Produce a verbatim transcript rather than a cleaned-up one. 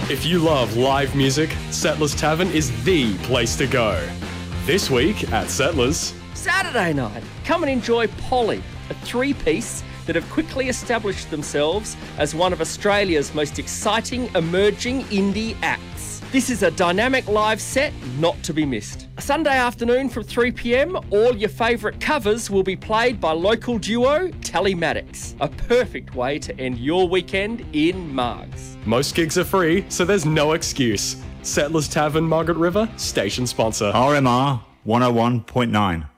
If you love live music, Settlers Tavern is the place to go. This week at Settlers... Saturday night, come and enjoy Polly, a three-piece that have quickly established themselves as one of Australia's most exciting emerging indie acts. This is a dynamic live set not to be missed. A Sunday afternoon from three p m, all your favourite covers will be played by local duo Tally Maddox. A perfect way to end your weekend in Margs. Most gigs are free, so there's no excuse. Settlers Tavern, Margaret River, station sponsor. R M R one oh one point nine.